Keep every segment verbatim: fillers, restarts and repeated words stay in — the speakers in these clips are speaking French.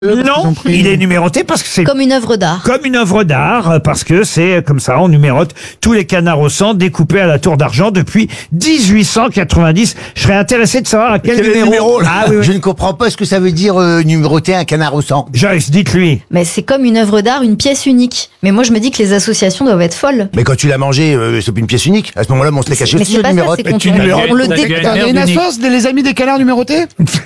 Non, il est numéroté parce que c'est Comme une œuvre d'art. comme une œuvre d'art, parce que c'est comme ça, on numérote tous les canards au sang découpés à la tour d'argent depuis dix-huit cent quatre-vingt-dix. Je serais intéressé de savoir à quel, Quel numéro. numéro là Ah oui, oui. Je ne comprends pas ce que ça veut dire euh, numéroter un canard au sang. Joyce, dites-lui. Mais c'est comme une œuvre d'art, une pièce unique. Mais moi, je me dis que les associations doivent être folles. Mais quand tu l'as mangé, euh, c'est pas une pièce unique. À ce moment-là, on se l'est caché Mais aussi, c'est le pas ça, numérote. c'est quand tu on, numérotes. on le T'as dé... gagné. T'as une unique. assoce les amis des canards numérotés?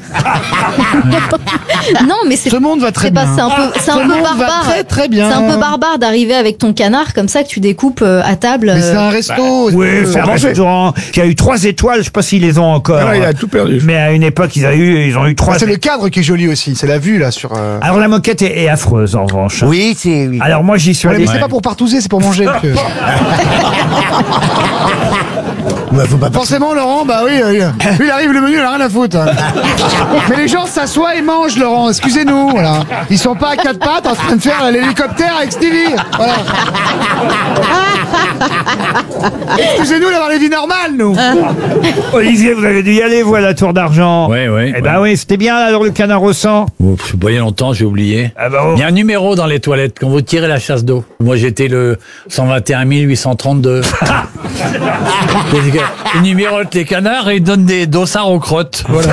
Non, mais c'est Ce monde va très c'est pas, bien. c'est un peu, c'est Ce un peu monde va barbare. très très bien. C'est un peu barbare d'arriver avec ton canard comme ça que tu découpes euh, à table. Mais c'est euh, un resto. Oui, c'est un Pour manger. restaurant qui a eu trois étoiles. Je sais pas s'ils les ont encore. Ah ouais, il a tout perdu. Mais à une époque, ils, a eu, ils ont eu trois. Ah, c'est le cadre qui est joli aussi. C'est la vue là sur. euh, Alors la moquette est, est affreuse en revanche. Oui, c'est. Oui. Alors moi j'y suis ouais, allé. mais c'est pas pour partouzer, c'est pour manger. monsieur. Ouais, faut pas Forcément, Laurent, bah oui, oui. Lui, il arrive le menu, il a rien à foutre. hein. Mais les gens s'assoient et mangent, Laurent. Excusez-nous, voilà. Ils sont pas à quatre pattes en train de faire l'hélicoptère avec Stevie. Voilà. Excusez-nous d'avoir les vies normales, nous. Olivier, vous avez dû y aller, vous, à la tour d'argent. Oui, oui. Eh ben oui, c'était bien alors le canard au sang. Ouf, je voyais longtemps, j'ai oublié. Ah bah, oh. Il y a un numéro dans les toilettes quand vous tirez la chasse d'eau. Moi, j'étais le cent vingt et un mille huit cent trente-deux. Il numérote les canards et il donne des dossards aux crottes. Voilà.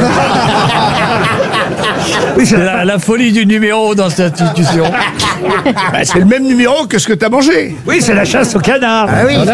Oui, C'est c'est la, la folie du numéro dans cette institution. Bah, c'est le même numéro que ce que t'as mangé. oui, c'est la chasse au canard. Ah oui.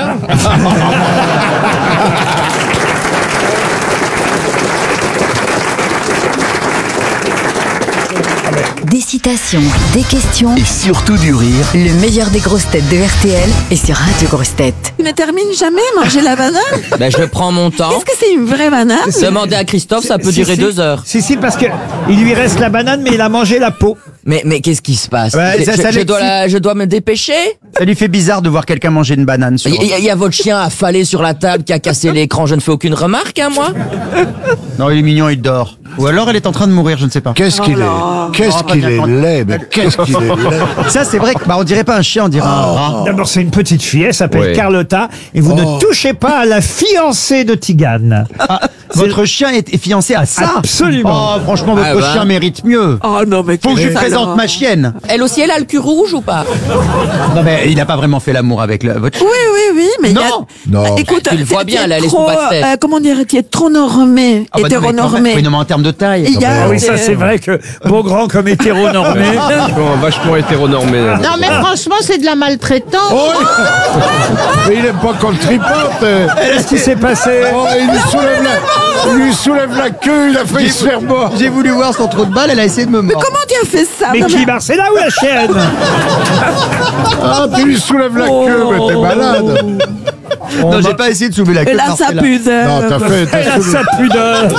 Des citations, des questions, Et surtout du rire. le meilleur des grosses têtes de R T L est sur Radio Grosses Têtes. Tu ne termines jamais manger la banane? Ben, je prends mon temps. Est-ce que c'est une vraie banane? Demandez à Christophe, ça peut Si, durer si. deux heures. Si, si, parce que il lui reste la banane, mais il a mangé la peau. Mais, mais qu'est-ce qui se passe? Ouais, je, ça, je- ça je dois l'excite. la- je dois me dépêcher? Ça lui fait bizarre de voir quelqu'un manger une banane. Sur... Il y, a- il y a votre chien affalé sur la table qui a cassé l'écran, je ne fais aucune remarque, hein, moi? Non, il est mignon, il dort. Ou alors elle est en train de mourir, je ne sais pas. Qu'est-ce qu'il est Qu'est-ce qu'il est laid, mais qu'est-ce qu'il est laid. Ça, c'est vrai que bah, on dirait pas un chien, on dirait un rat. D'abord, c'est une petite fille, elle s'appelle Ouais. Carlotta, et vous ne touchez pas à la fiancée de Tigane. Votre chien est, est fiancé à ça? Absolument. Oh, franchement, votre Ah bah. chien mérite mieux. Oh non, mais Faut que je lui qu'est-ce présente alors? ma chienne. Elle aussi, elle a le cul rouge ou pas? Non, mais il n'a pas vraiment fait l'amour avec le- votre chien. Oui, oui, oui, mais il y a... Non. Non. Écoute, Tu le vois t'es- bien, t'es elle a les trop, sous-pastèques. euh, comment dire, tu es trop normé, Ah bah non, mais quand même. hétéronormé. Oui, non, mais en termes de taille. Il y a- Ah oui, ça Euh, c'est vrai que beau grand comme hétéronormé. Vachement hétéronormé. là. Non mais franchement c'est de la maltraitance. Mais il aime pas qu'on le tripote. euh. Qu'est-ce qui s'est passé? Oh, il lui soulève la, il lui soulève la queue, il a failli se faire mort. J'ai voulu voir son trou de balle, elle a essayé de me mordre. Comment tu as fait ça? Mais Non, qui, Marcella ou la chienne? Ah, tu lui soulèves la queue, mais t'es malade. Non, j'ai pas essayé de soulever la queue. Elle de a sa Marcella. pudeur. Non, t'as fait. t'as Elle a soulevé- sa pudeur.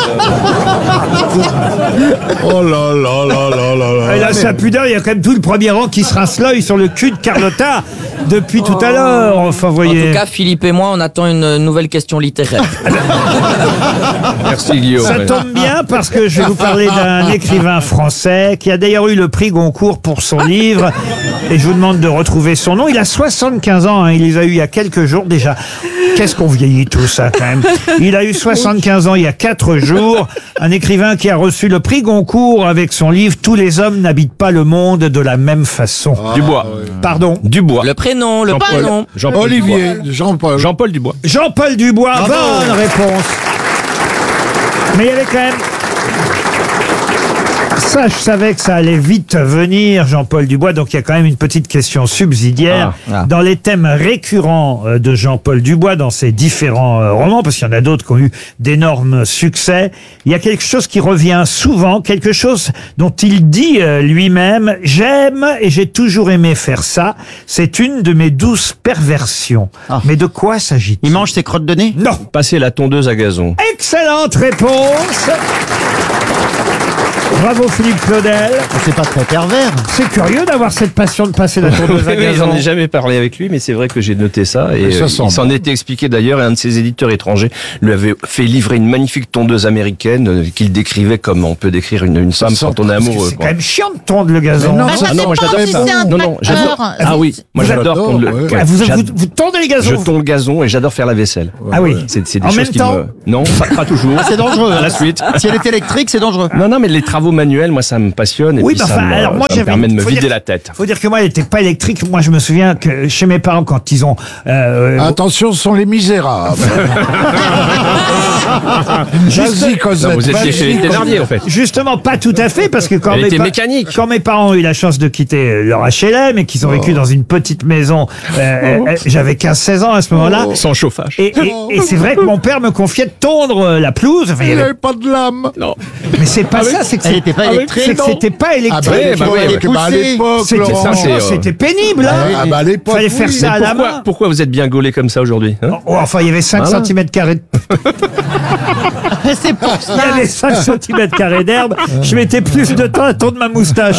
Oh là là là là là là. Elle a sa pudeur. Il y a quand même tout le premier rang qui se rince l'œil sur le cul de Carlotta depuis tout à l'heure. Enfin, En voyez. tout cas, Philippe et moi, on attend une nouvelle question littéraire. Merci Guillaume. Ça tombe bien parce que je vais vous parler d'un écrivain français qui a d'ailleurs eu le prix Goncourt pour son livre et je vous demande de retrouver son nom. Il a soixante-quinze ans, hein, il les a eu il y a quelques jours déjà. Qu'est-ce qu'on vieillit tous ça quand même. Il a eu soixante-quinze ans il y a quatre jours. Un écrivain qui a reçu le prix Goncourt avec son livre « Tous les hommes n'habitent pas le monde de la même façon ». Dubois. Pardon. Dubois. Le prénom, le Jean-Paul. prénom. Jean-Paul Olivier, Dubois. Jean-Paul. Jean-Paul Dubois. Jean-Paul Dubois, bonne réponse. Mais il y avait quand même... Ça, je savais que ça allait vite venir, Jean-Paul Dubois, donc il y a quand même une petite question subsidiaire. Ah, ah. Dans les thèmes récurrents euh, de Jean-Paul Dubois, dans ses différents euh, romans, parce qu'il y en a d'autres qui ont eu d'énormes succès, il y a quelque chose qui revient souvent, quelque chose dont il dit euh, lui-même « J'aime et j'ai toujours aimé faire ça, c'est une de mes douces perversions Ah. Mais de quoi s'agit-il? Il mange ses crottes de nez? Non. Passer la tondeuse à gazon. Excellente réponse. Bravo Philippe Claudel. C'est pas très pervers. C'est curieux d'avoir cette passion de passer la tondeuse à Oui, gazon. J'en ai jamais parlé avec lui, mais c'est vrai que j'ai noté ça. Et Mais ça euh, sent il s'en était expliqué d'ailleurs, et un de ses éditeurs étrangers lui avait fait livrer une magnifique tondeuse américaine euh, qu'il décrivait comme on peut décrire une, une femme sent- quand on est Parce que amoureux. C'est quoi. quand même chiant de tondre le gazon. Mais non, Bah, ça Ah non, moi dépend j'adore si ça. c'est un Non, non, j'adore. tracteur. Ah oui, moi Vous j'adore adorez, tondre le. ouais. Ah, vous, j'ad- vous, vous tondez les gazons Je tonds le gazon et j'adore faire la vaisselle. Ah oui. C'est c'est des En choses même qui temps me. Non, pas, pas toujours. C'est dangereux. À la suite. Si elle est électrique, c'est dangereux. Non, non, mais les travaux travaux manuels, moi, ça me passionne. Et Oui, puis mais ça, enfin, me, alors moi, ça me j'avais- permet de me faut vider dire- la tête. Faut dire que moi, elle n'était pas électrique. Moi, je me souviens que chez mes parents, quand ils ont... euh, Attention, ce sont les misérables. Vas-y, Cosette. Non, vous étiez vas-y, chez les Cosette. Thénardier, en fait. Justement, pas tout à fait, parce que quand Elle mes, était pa- mécanique. quand mes parents ont eu la chance de quitter leur H L M et qu'ils ont vécu dans une petite maison, euh, euh, j'avais quinze seize ans à ce moment-là. Sans chauffage. Et, et- et c'est vrai que mon père me confiait de tondre euh, la pelouse. Enfin, il y Il avait- n'avait pas de lame. Non. Mais c'est pas ça, c'est que Elle c'est- était pas Ah oui, électrique, c'est que non c'était pas Ah électrique. ouais, bah ouais, l'époque, ouais. bah, à l'époque, C'était Laurent. ça, c'est, euh, c'était pénible, hein. Ah bah à l'époque, Fallait faire oui. ça à la Pourquoi, main. pourquoi vous êtes bien gaulé comme ça aujourd'hui, hein? Oh, enfin, il y avait cinq Voilà. centimètres carrés de... C'est pour Il y ça. avait cinq centimètres carrés d'herbe. Je mettais plus de temps à tondre ma moustache.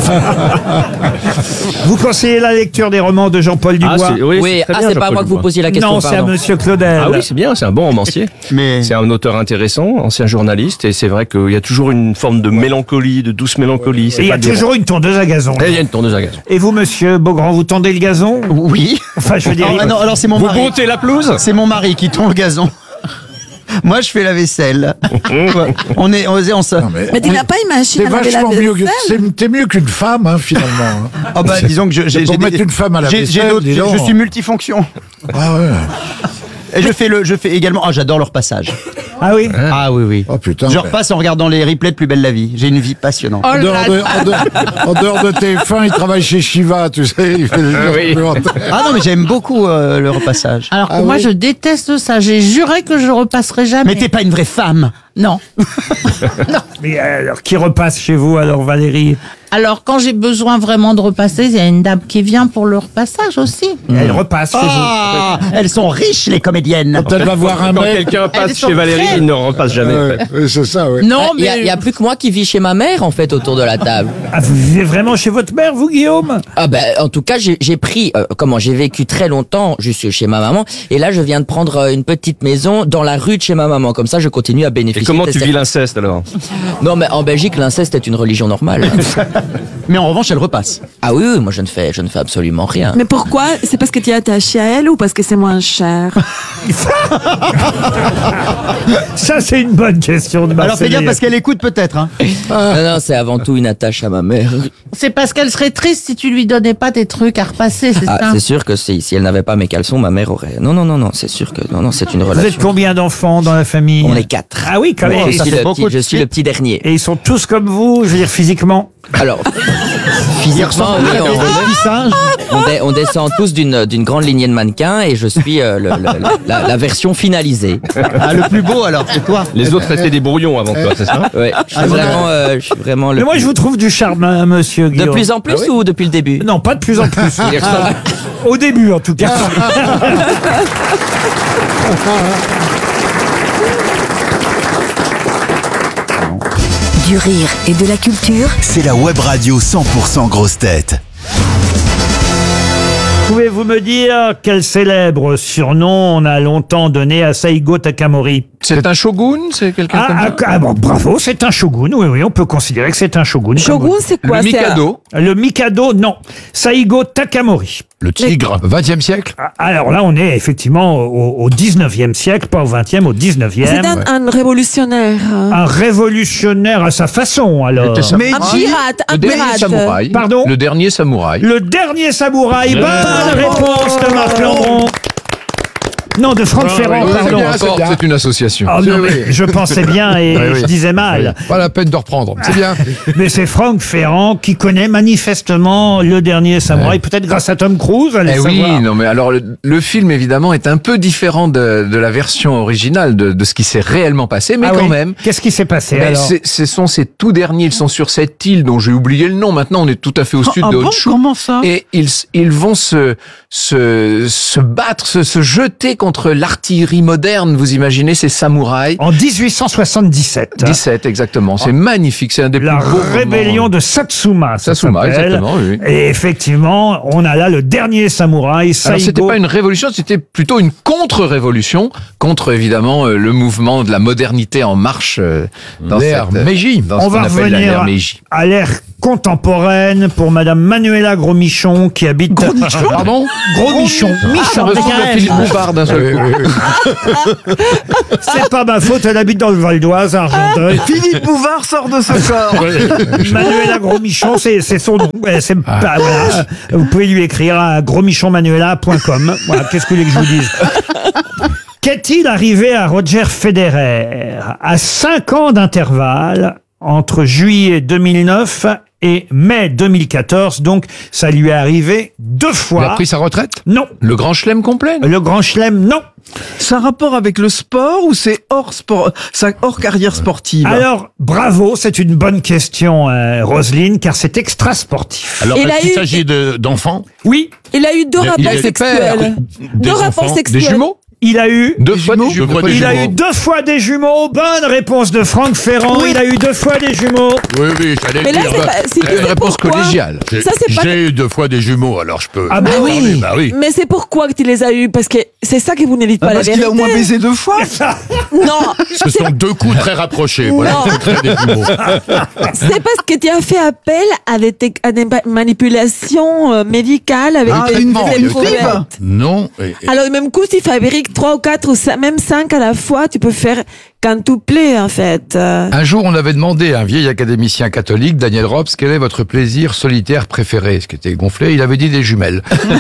Vous conseillez la lecture des romans de Jean-Paul Ah, Dubois? c'est, oui, Oui, très ah, bien, c'est pas à Jean-Paul moi que vous Dubois. posiez la question, Non, c'est à pardon. Monsieur Claudel. Ah oui, c'est bien, c'est un bon romancier. Mais C'est un auteur intéressant, ancien journaliste, et c'est vrai qu'il y a toujours une forme de mélancolie, de douce mélancolie. Et C'est il y pas a du- toujours une tondeuse à gazon. Et il y a une tourneuse à gazon. Et vous, Monsieur Beaugrand, vous tondez le gazon? oui. Enfin, je veux dire... Ah, non, alors c'est mon Vous mari. montez la pelouse? C'est mon mari qui tond le gazon. Moi, je fais la vaisselle. on est, on est, on se. Non, mais Mais tu n'as pas une machine T'es à laver la vachement mieux que, vaisselle? c'est- t'es mieux qu'une femme, hein, finalement. hein. Ah bah, disons que je, j'ai, pour j'ai mettre une femme à la j'ai- j'ai vaisselle, d'autres- dis je, donc. je suis multifonction. Ah ouais. Et je fais le, je fais également. Ah, j'adore le repassage. Ah oui? Ah oui, oui. Oh putain. Je mais- repasse en regardant les replays de Plus belle la vie. J'ai une vie passionnante. Oh En dehors, là de, là. en, dehors, en dehors de T F un, il travaille chez Shiva, tu sais. Il fait des Ah oui. documentaires. Ah non, mais j'aime beaucoup euh, le repassage. Alors que Ah moi, oui. je déteste ça. J'ai juré que je repasserai jamais. Mais t'es pas une vraie femme. Non. Mais alors, qui repasse chez vous, alors, Valérie? Alors, quand j'ai besoin vraiment de repasser, il y a une dame qui vient pour le repassage aussi. Elle repasse chez vous. Ah, elles sont riches les comédiennes. Quand elle va voir un Quand mec. quelqu'un passe sont chez Valérie, très- il ne repasse jamais. en Ouais, fait. ouais, c'est ça, oui. Non, Il y, a- mais il y a plus que moi qui vis chez ma mère, en fait, autour de la table. Ah, vous vivez vraiment chez votre mère, vous, Guillaume? Ah ben, en tout cas, j'ai j'ai pris, euh, comment, j'ai vécu très longtemps juste chez ma maman, et là, je viens de prendre euh, une petite maison dans la rue de chez ma maman. Comme ça, je continue à Et bénéficier. comment de tu ces- vis l'inceste alors? Non, mais en Belgique, l'inceste est une religion normale. Mais en revanche, elle repasse. Ah oui, oui, moi, je ne fais, je ne fais absolument rien. Mais pourquoi? C'est parce que tu es attaché à elle ou parce que c'est moins cher? Ça, c'est une bonne question de Alors fais Marcel. gaffe parce qu'elle écoute peut-être. Hein. Non, non, c'est avant tout une attache à ma mère. c'est parce qu'elle serait triste si tu lui donnais pas tes trucs à repasser, c'est Ah, ça? c'est sûr que si, si elle n'avait pas mes caleçons, ma mère aurait. Non, non, non, non, c'est sûr que non, non, c'est une Vous relation. êtes combien d'enfants dans la famille? On est quatre. Ah oui, quand même. je Et, suis, le beaucoup petit, de je suis le petit dernier. et ils sont tous comme vous, je veux dire, physiquement? Alors, physiquement, oui, on, on, dé- on descend tous d'une d'une grande lignée de mannequins et je suis euh, le- le- la, la version finalisée. Ah, le plus beau alors, c'est toi. Les autres étaient des brouillons avant toi, c'est ça? Ouais, je suis vraiment, euh, je suis vraiment le. Mais moi, plus- je vous trouve du charme, hein, monsieur De Guillaume. plus en plus ou depuis le début? Non, pas de plus en plus. Au début, en tout cas. Du rire et de la culture. C'est la web radio cent pour cent grosse tête. Pouvez-vous me dire quel célèbre surnom on a longtemps donné à Saigo Takamori? C'est un shogun? C'est quelqu'un Ah, comme ah, ça? ah, bon, bravo, c'est un shogun. Oui, oui, on peut considérer que c'est un shogun. Shogun, comme c'est quoi? Le C'est un- Mikado? on- Le Mikado, non. Saigo Takamori. Le tigre? vingtième siècle? Ah, Alors là, on est effectivement au, au dix-neuvième siècle, pas au vingtième, au dix-neuvième. C'est un, un révolutionnaire. Un révolutionnaire à sa façon, alors. C'était ça. Mais Un pirate, un Le dernier pirate. samouraï. Pardon? Le dernier samouraï. Le dernier samouraï. Bonne réponse de Marc Lambron. Non, de Franck Ferrand, Oui, c'est pardon. bien, c'est bien. C'est une association. Oh non, Oui, mais oui. je pensais bien et Oui, oui. je disais mal. Pas la peine de reprendre. C'est bien. Mais c'est Franck Ferrand qui connaît manifestement le dernier samouraï, peut-être grâce à Tom Cruise, allez Eh oui, savoir. non mais alors le, le film évidemment est un peu différent de, de la version originale de, de ce qui s'est réellement passé, mais Ah quand oui. même. Qu'est-ce qui s'est passé Ben, alors? c'est- ce sont ces tout derniers, ils sont sur cette île dont j'ai oublié le nom. Maintenant, on est tout à fait au sud Ah de bon, Honshu. comment ça? Et ils, ils vont se, se, se battre, se, se jeter contre l'artillerie moderne. Vous imaginez ces samouraïs? En dix-huit cent soixante-dix-sept. dix-sept, exactement. C'est magnifique. C'est un des La plus beaux moments. rébellion de Satsuma. ça Satsuma, s'appelle. exactement, oui. Et effectivement, on a là le dernier samouraï, Alors c'était Saigo. pas une révolution, c'était plutôt une contre-révolution, contre évidemment euh, le mouvement de la modernité en marche euh, dans L'ère cette, euh, Meiji. dans ce On qu'on va appelle la- l'ère revenir Meiji. à l'ère contemporaine pour Madame Manuela Gros-Michon qui habite... Pardon Gros-Michon. Michon. Ça ressemble à avec un Philippe M. Bouvard d'un seul seul coup. C'est pas ma faute, elle habite dans le Val d'Oise, à Argenteuil. Philippe Bouvard sort de ce corps. Manuela Gros-Michon, c'est, c'est son nom. Ouais, c'est Ah. pas- voilà. Vous pouvez lui écrire à grosmichonmanuela point com. Voilà, qu'est-ce que vous voulez que je vous dise? Qu'est-il arrivé à Roger Federer à cinq ans d'intervalle entre juillet deux mille neuf et mai deux mille quatorze? Donc, ça lui est arrivé deux fois. Il a pris sa retraite? Non. Le grand chelem complet? Le grand chelem, non. C'est un rapport avec le sport ou c'est hors sport, c'est hors carrière sportive? Alors, bravo, c'est une bonne question, euh, Roselyne, car c'est extra sportif. Alors, Il est-ce a qu'il eu- s'agit de- d'enfants? Oui, Il a eu deux Il a- rapports il a été sexuels. père. Deux Des rapports enfants, sexuels. Des jumeaux? il a eu... Deux fois des jumeaux. Deux fois des Il a jumeaux. eu deux fois des jumeaux. Bonne réponse de Franck Ferrand. Il a eu deux fois des jumeaux. Oui, oui, j'allais Mais le là, dire. c'est Bah, pas- si tu Une sais réponse pourquoi, collégiale. J'ai ça, c'est pas- j'ai eu deux fois des jumeaux, alors je peux. Ah bah en oui. parler. Bah oui. Mais c'est pourquoi que tu les as eus, parce que c'est ça que vous ne dites pas Ah, la parce qu'il vérité. a au moins baisé deux fois. Non, Ce sont deux coups très rapprochés. Voilà Non. le secret des jumeaux. c'est parce que tu as fait appel à des, tec- à des ma- manipulations euh, médicales avec Ah, des une des une prouvettes. tripe. Non. et- et- Alors, même coup, tu fabriques trois ou quatre ou cinq- même cinq à la fois, tu peux faire quintupler, en fait. Euh, Un jour, on avait demandé à un vieil académicien catholique, Daniel Robs, quel est votre plaisir solitaire préféré? Ce qui était gonflé, il avait dit des jumelles.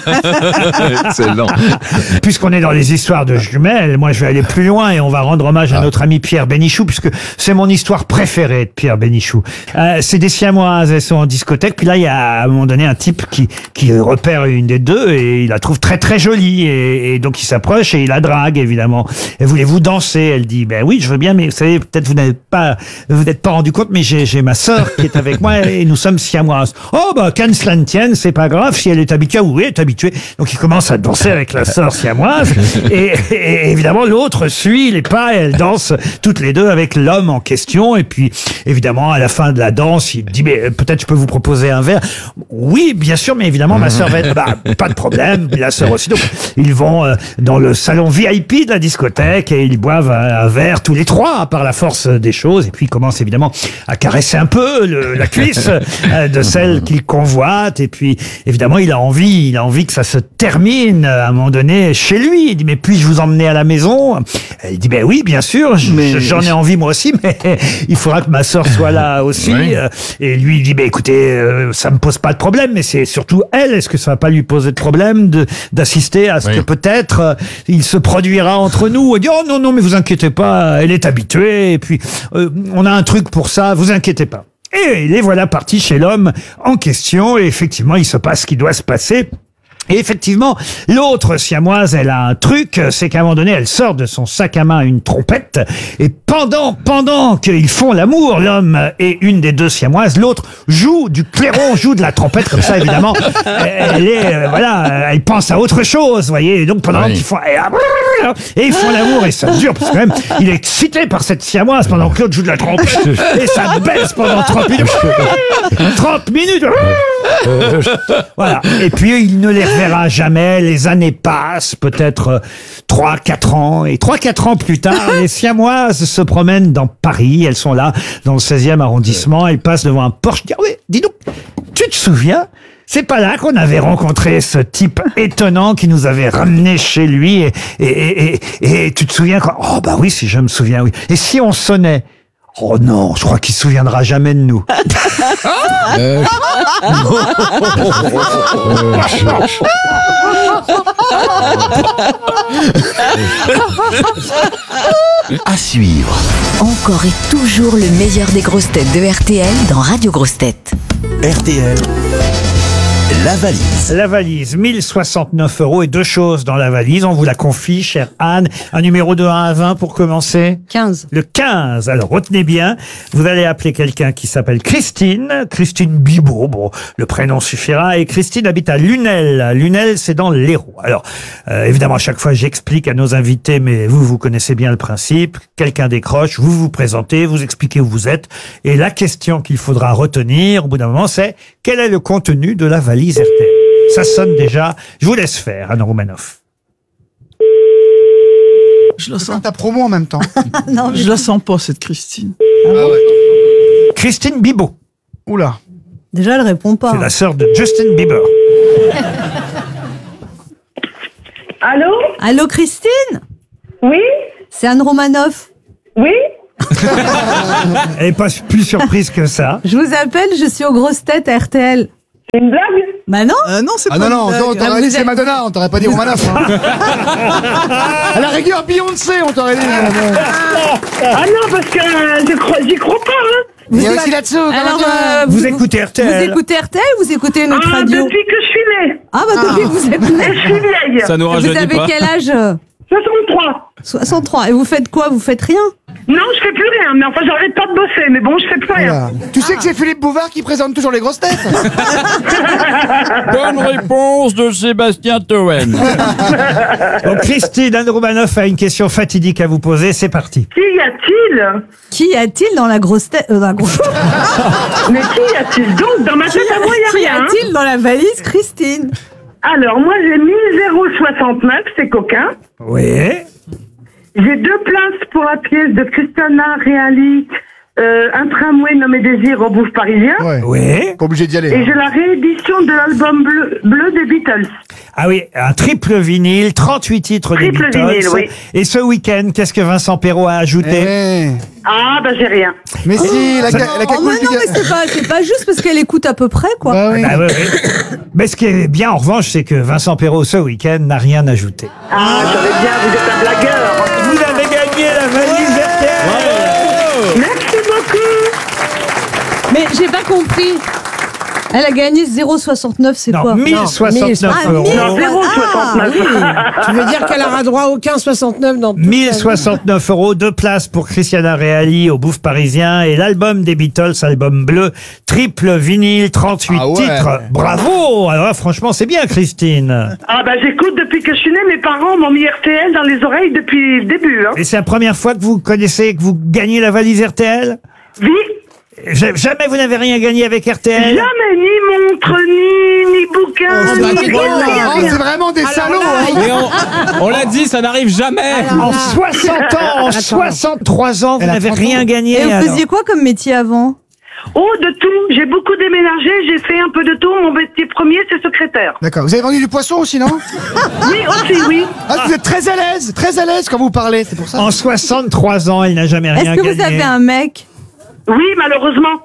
Excellent. Puisqu'on est dans les histoires de jumelles, moi je vais aller plus loin et on va rendre hommage à notre ami Pierre Bénichou, puisque c'est mon histoire préférée de Pierre Bénichou. Euh, c'est des siamoises, elles sont en discothèque, puis là il y a à un moment donné un type qui, qui repère une des deux et il la trouve très très jolie et, et donc il s'approche et il la drague évidemment. Et voulez-vous danser? Elle dit ben oui je veux bien, mais vous savez peut-être vous n'avez pas vous n'êtes pas rendu compte, mais j'ai j'ai ma sœur qui est avec moi et nous sommes siamoises. Oh bah qu'en cela ne tienne, c'est pas grave si elle est habituée. Oui, elle est habituée. Donc il commence à danser avec la sœur siamoise et, et évidemment l'autre suit les pas et elles dansent toutes les deux avec l'homme en question. Et puis évidemment à la fin de la danse, il dit mais euh, peut-être je peux vous proposer un verre. Oui, bien sûr, mais évidemment ma sœur va être bah, pas de problème, la sœur aussi. Donc ils vont euh, dans le salon V I P de la discothèque et ils boivent un, un verre tous les trois par la force des choses. Et puis ils commencent évidemment à caresser un peu le, la cuisse euh, de celle qu'il convoite. Et puis évidemment il a envie, il a envie que ça se termine à un moment donné chez lui. Il dit mais puis-je vous emmener à la maison? Il dit ben oui bien sûr, j- Mais- j'en ai envie moi aussi, mais il faudra que ma sœur soit là aussi. Oui. Euh, Et lui il dit ben écoutez, euh, ça me pose pas de problème, mais c'est surtout elle. Est-ce que ça va pas lui poser de problème de d'assister à ce Oui. que peut-être euh, il se produira entre nous? Il dit oh non non mais vous inquiétez pas, elle est habituée et puis euh, on a un truc pour ça, vous inquiétez pas. Et les voilà partis chez l'homme en question et effectivement il se passe ce qui doit se passer. Et effectivement, l'autre siamoise, elle a un truc, c'est qu'à un moment donné, elle sort de son sac à main une trompette, et pendant, pendant qu'ils font l'amour, l'homme et une des deux siamoises, l'autre joue du clairon, joue de la trompette, comme ça, évidemment, elle est, euh, voilà, elle pense à autre chose, vous voyez, et donc pendant Oui. qu'ils font, et ils font l'amour, et ça dure, parce que quand même, il est excité par cette siamoise pendant que l'autre joue de la trompette, et ça baisse pendant trente minutes. trente minutes! Voilà. Et puis, il ne les reverra jamais. Les années passent, peut-être trois, quatre ans. Et trois, quatre ans plus tard, les siamoises se promènent dans Paris. Elles sont là, dans le seizième arrondissement. Elles passent devant un Porsche. Ah oui, dis donc, tu te souviens? C'est pas là qu'on avait rencontré ce type étonnant qui nous avait ramené chez lui et, et, et, et, et tu te souviens quoi? Oh bah oui, si je me souviens, oui. Et si on sonnait? Oh non, je crois qu'il se souviendra jamais de nous. Euh, À suivre. Encore et toujours le meilleur des grosses têtes de R T L dans Radio Grosses Têtes. R T L. La valise. La valise, mille soixante-neuf euros et deux choses dans la valise. On vous la confie, chère Anne. Un numéro de un à vingt pour commencer? quinze. Le quinze. Alors, retenez bien. Vous allez appeler quelqu'un qui s'appelle Christine. Christine Bibot. Bon, le prénom suffira. Et Christine habite à Lunel. Lunel, c'est dans l'Hérault. Alors, euh, évidemment, à chaque fois, j'explique à nos invités, mais vous, vous connaissez bien le principe. Quelqu'un décroche, vous vous présentez, vous expliquez où vous êtes. Et la question qu'il faudra retenir, au bout d'un moment, c'est quel est le contenu de la valise R T L? Ça sonne déjà. Je vous laisse faire, Anne Roumanoff. Je la sens. Ta promo en même temps. Non, Je la sens pas, cette Christine. Christine Bibot. Oula. déjà, elle répond pas. C'est la sœur de Justin Bieber. Allô? Allô, Christine? Oui? C'est Anne Romanoff. Oui? Elle n'est pas plus surprise que ça. Je vous appelle, je suis aux grosses têtes à R T L. C'est une blague? Bah non. Euh, non, c'est ah pas non, non, blague. on t'aurait Ah, dit vous c'est êtes- Madonna, on t'aurait pas dit Romanoff. Hein. À la rigueur, Beyoncé, on t'aurait dit. Ah non, parce que euh, je crois- j'y crois pas, hein. Il y a aussi là-dessous. Alors, euh, Vous écoutez R T L? Vous écoutez R T L ou vous écoutez notre Ah, radio? depuis que je suis née. Ah bah depuis que vous êtes Et né. je suis vieille. Ça nous Vous rajeunit avez pas. quel âge? euh soixante-trois. soixante-trois. Et vous faites quoi? Vous faites rien? Non, je fais plus rien, mais enfin, j'arrête pas de bosser, mais bon, je fais plus rien. Voilà. Tu sais que c'est Philippe Bouvard qui présente toujours les grosses têtes. Bonne réponse de Sébastien Toen. Donc Christine, Anne Romanoff a une question fatidique à vous poser. C'est parti. Qui y a-t-il? Qui y a-t-il dans la grosse tête? euh, dans la grosse... Mais qui y a-t-il donc? Dans ma tête à moi, Qui y a rien. a-t-il dans la valise, Christine? Alors, moi, j'ai mis zéro soixante-neuf, c'est coquin. Oui. J'ai deux places pour la pièce de Christiana Reali, euh, un tramway nommé Désir au Bouffe Parisien. Ouais. Oui. Pas obligé d'y aller. Et j'ai la réédition de l'album bleu, bleu des Beatles. Ah oui, un triple vinyle, trente-huit titres des Triple Beatles. vinyle, oui. Et ce week-end, qu'est-ce que Vincent Perrault a ajouté? Eh. Ah, bah j'ai rien. Mais si, la, ca- la Oh cagoule mais du non, gars- mais c'est pas, c'est pas juste parce qu'elle écoute à peu près, quoi. Bah oui. Ah oui, oui. Mais ce qui est bien, en revanche, c'est que Vincent Perrault, ce week-end, n'a rien ajouté. Ah, j'avais bien, vous êtes un blagueur. Vous avez gagné la valise R T L. Merci beaucoup. Mais j'ai pas compris. Elle a gagné zéro soixante-neuf, c'est Non, quoi? mille soixante-neuf Ah, euros. mille. Non, zéro Ah, soixante-neuf. oui. Tu veux dire qu'elle aura droit à aucun soixante-neuf dans toute mille sa vie. soixante-neuf euros, deux places pour Christiana Reali au Bouffe Parisien et l'album des Beatles, album bleu, triple vinyle, trente-huit Ah ouais. titres. Bravo! Alors là, franchement, c'est bien, Christine. Ah, bah j'écoute depuis que je suis née. Mes parents m'ont mis R T L dans les oreilles depuis le début. Hein. Et c'est la première fois que vous connaissez, que vous gagnez la valise R T L? Oui. Ja- Jamais vous n'avez rien gagné avec R T L? Jamais, ni montre, ni, ni bouquin, Oh, bah, ni quel rien, drôle. rien, Oh, rien. c'est vraiment des salauds. hein. Et on, on l'a dit, ça n'arrive jamais. En soixante ans, en soixante-trois ans, vous Elle a n'avez trente rien ans. gagné. Et vous alors. faisiez quoi comme métier avant? Oh, de tout. J'ai beaucoup déménagé. J'ai fait un peu de tout. Mon métier premier, c'est secrétaire. D'accord. Vous avez vendu du poisson aussi, non? Oui, aussi, oui. Ah, vous êtes très à l'aise, très à l'aise quand vous parlez, c'est pour ça. En soixante-trois ans, elle n'a jamais rien Est-ce que gagné. vous avez un mec? Oui, malheureusement.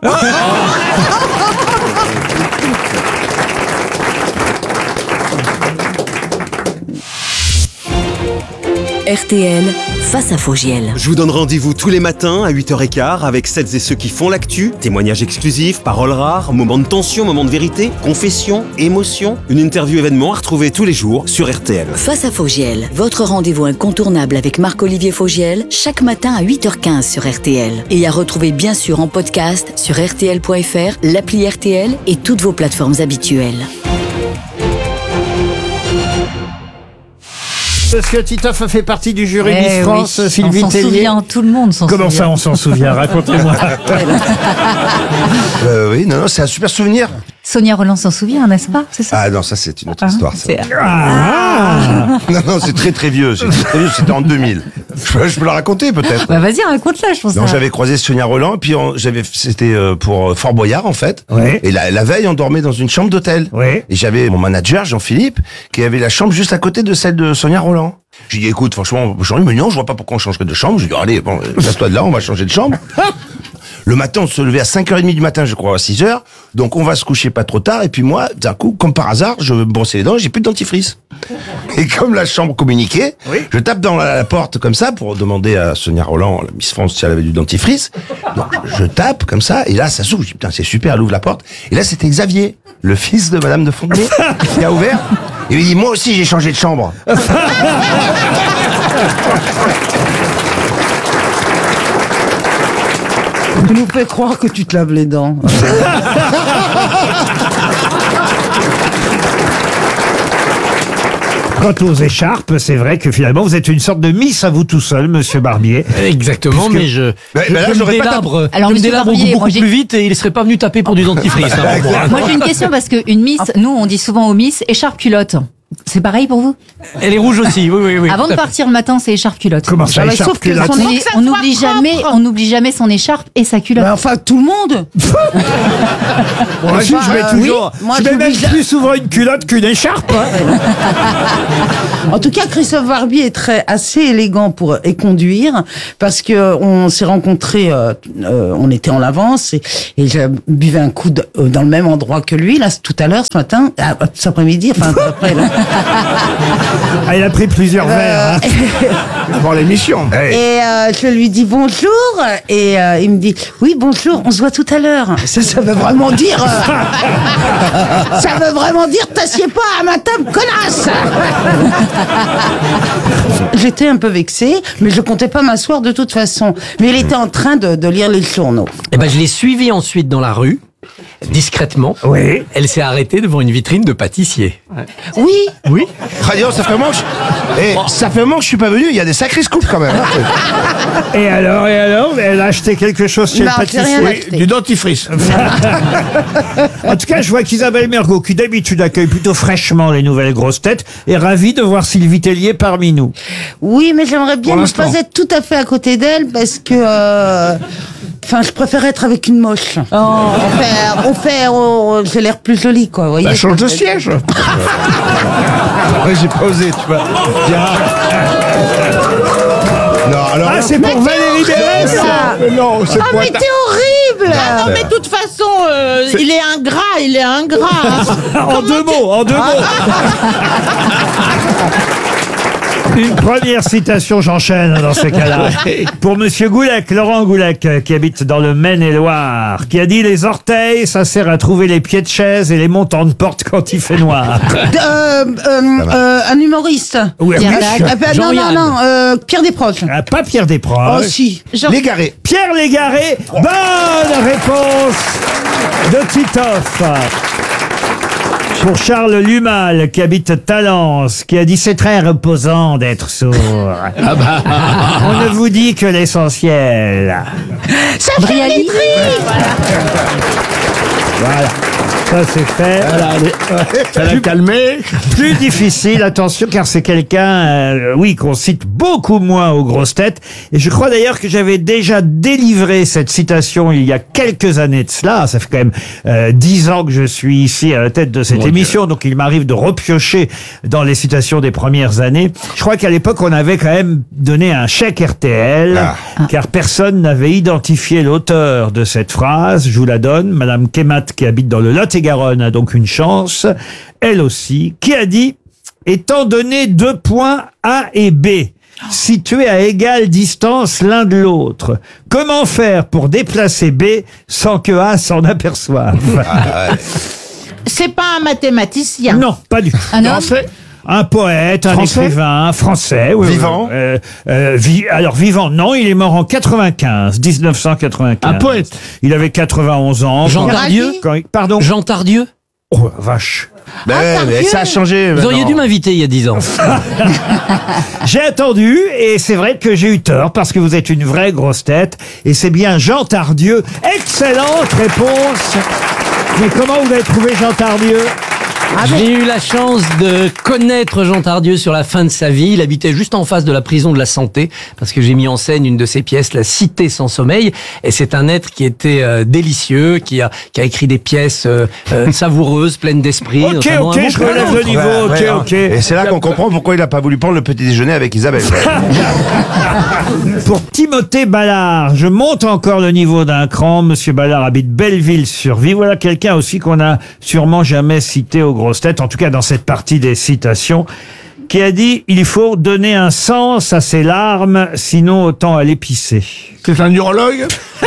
R T L, face à Fogiel. Je vous donne rendez-vous tous les matins à huit heures quinze avec celles et ceux qui font l'actu, témoignages exclusifs, paroles rares, moments de tension, moments de vérité, confessions, émotions, une interview événement à retrouver tous les jours sur R T L. Face à Fogiel, votre rendez-vous incontournable avec Marc-Olivier Fogiel, chaque matin à huit heures quinze sur R T L. Et à retrouver bien sûr en podcast sur R T L point F R, l'appli R T L et toutes vos plateformes habituelles. Monsieur Titoff fait partie du jury Eh Miss oui, France, on Sylvie s'en Tellier. souvient, tout le monde s'en Comment souvient. ça, on s'en souvient? Racontez-moi. Euh, oui, non, non, c'est un super souvenir. Sonia Roland s'en souvient, n'est-ce pas? C'est ça? Ah non, ça c'est une autre Ah, histoire. Ça. c'est- Ah. Non, non, c'est très très vieux. C'est très vieux, c'était en deux mille. Je peux, je peux la raconter peut-être. Bah vas-y, raconte-la, je pense. Non, ça. j'avais croisé Sonia Roland, et puis on- j'avais, c'était euh, pour euh, Fort Boyard en fait. Ouais. Et la, la veille, on dormait dans une chambre d'hôtel. Ouais. Et j'avais mon manager Jean-Philippe qui avait la chambre juste à côté de celle de Sonia Roland. J'ai dit écoute, franchement, on change. Mais non, je vois pas pourquoi on changerait de chambre. J'ai dit allez, bon, passe-toi de là, on va changer de chambre. Le matin, on se levait à cinq heures trente du matin, je crois, à six heures. Donc, on va se coucher pas trop tard. Et puis moi, d'un coup, comme par hasard, je me brossais les dents, j'ai plus de dentifrice. Et comme la chambre communiquait, je tape dans la, la porte comme ça pour demander à Sonia Roland, la Miss France, si elle avait du dentifrice. Donc, je, je tape comme ça. Et là, ça s'ouvre. Je dis, putain, c'est super, elle ouvre la porte. Et là, c'était Xavier, le fils de Madame de Fontenay, qui a ouvert. Et il dit, moi aussi, j'ai changé de chambre. Tu nous fais croire que tu te laves les dents. Quant aux écharpes, c'est vrai que finalement, vous êtes une sorte de Miss à vous tout seul, monsieur Barbier. Exactement, Puisque- mais je, Bah, je, bah là, je me j'aurais pas délabre, tapé. Alors, je me monsieur délabre Barbier, beaucoup moi, j'ai- plus vite et il serait pas venu taper pour du dentifrice. hein, pour moi. Moi j'ai une question parce qu'une Miss, nous on dit souvent aux Miss écharpe culotte. C'est pareil pour vous? Elle est rouge aussi, oui, oui, oui. Avant de partir le matin, c'est écharpe culotte. Comment ça, Ah bah, écharpe sauf que culotte son- Faut que ça on soit n'oublie propre. jamais, on n'oublie jamais son écharpe et sa culotte. Bah, enfin, tout le monde. Moi aussi, je mets bah, toujours. oui, moi, je mets même j'oublie- plus souvent une culotte qu'une écharpe. En tout cas, Christophe Barbier est très assez élégant pour et conduire parce que on s'est rencontrés, euh, euh, on était en avance et, et je buvais un coup de- euh, dans le même endroit que lui là tout à l'heure ce matin, ah, cet après-midi, enfin après là. Ah, il a pris plusieurs Euh, verres. hein. Avant l'émission. Et euh, je lui dis bonjour et euh, il me dit oui bonjour, on se voit tout à l'heure. Ça, ça veut vraiment dire, euh, ça veut vraiment dire t'assieds pas à ma table, connasse. J'étais un peu vexée, mais je comptais pas m'asseoir de toute façon. Mais il était en train de, de lire les journaux. Eh ben, je l'ai suivie ensuite dans la rue, discrètement. Oui. Elle s'est arrêtée devant une vitrine de pâtissier. Oui. Oui. Radio, ça fait un moment que je... Eh, ça fait un moment que je suis pas venu, il y a des sacrés scoops quand même. hein. Et alors, et alors, elle a acheté quelque chose chez Non, le j'ai pâtissier. rien Oui, acheté. du dentifrice. En tout cas, je vois qu'Isabelle Mergo, qui d'habitude accueille plutôt fraîchement les nouvelles grosses têtes, est ravie de voir Sylvie Tellier parmi nous. Oui, mais j'aimerais bien Pour ne l'instant. pas être tout à fait à côté d'elle parce que... euh, Enfin, je préfère être avec une moche. Oh. On fait, on fait, on- j'ai l'air plus jolie, quoi. Vous voyez. Bah, change de siège. Ouais, j'ai pas osé, tu vois. Non, alors. Ah, c'est pour Valérie Mérès Non, non, c'est Ah, pour. mais t'es horrible. Ah non, mais de toute façon, euh, il est ingrat, il est ingrat. hein. En deux mots, en deux mots. Une première citation, j'enchaîne dans ces cas-là. Pour Monsieur Goulec, Laurent Goulec, euh, qui habite dans le Maine-et-Loire, qui a dit les orteils, ça sert à trouver les pieds de chaise et les montants de porte quand il fait noir. Euh, euh, euh, un humoriste. Oui, oui. Ah, bah, non, non, non, euh, Pierre Desproges. Ah, pas Pierre Desproges. Oh, si. Jean- Légaré. Pierre Légaré, bonne réponse de Titoff. Pour Charles Lumal, qui habite Talence, qui a dit c'est très reposant d'être sourd. On ne vous dit que l'essentiel. Ça fait Brialy. Voilà. Ça c'est fait. Ça l'a calmé. Plus difficile, attention, car c'est quelqu'un, euh, oui, qu'on cite beaucoup moins aux grosses têtes. Et je crois d'ailleurs que j'avais déjà délivré cette citation il y a quelques années de cela. Ça fait quand même euh, dix ans que je suis ici à la tête de cette Mon émission, donc il m'arrive de repiocher dans les citations des premières années. Je crois qu'à l'époque, on avait quand même donné un chèque R T L, Ah. car personne n'avait identifié l'auteur de cette phrase. Je vous la donne. Madame Kemat, qui habite dans le Lot-et-Garonne, a donc une chance. Elle aussi, qui a dit « Étant donné deux points A et B, situés à égale distance l'un de l'autre, comment faire pour déplacer B sans que A s'en aperçoive ?» C'est pas un mathématicien. Non, pas du tout. Un homme Français. Un poète, un Français écrivain, un français. oui, Vivant oui, euh, euh, vi- Alors, vivant, non, il est mort en quatre-vingt-quinze, dix-neuf cent quatre-vingt-quinze. Un poète. Il avait quatre-vingt-onze ans. Jean Quand- Tardieu quand il- Pardon Jean Tardieu. Oh, vache. Ben, ouais, mais ça a changé. Vous auriez maintenant. dû m'inviter il y a dix ans. J'ai attendu, et c'est vrai que j'ai eu tort, parce que vous êtes une vraie grosse tête, et c'est bien Jean Tardieu. Excellente réponse. Mais comment vous avez trouvé Jean Tardieu? J'ai eu la chance de connaître Jean Tardieu sur la fin de sa vie. Il habitait juste en face de la prison de la Santé, parce que j'ai mis en scène une de ses pièces, La Cité sans sommeil. Et c'est un être qui était euh, délicieux, qui a, qui a écrit des pièces euh, euh, savoureuses, pleines d'esprit. Ok, notamment ok, un bon je relève le niveau, Ouais, ok, ouais, ok. Et c'est là qu'on comprend pourquoi il a pas voulu prendre le petit déjeuner avec Isabelle. Pour Timothée Ballard, je monte encore le niveau d'un cran. Monsieur Ballard habite Belleville-sur-Vie. Voilà quelqu'un aussi qu'on a sûrement jamais cité aux grosses têtes, en tout cas dans cette partie des citations, qui a dit « Il faut donner un sens à ses larmes, sinon autant aller pisser. » C'est un urologue.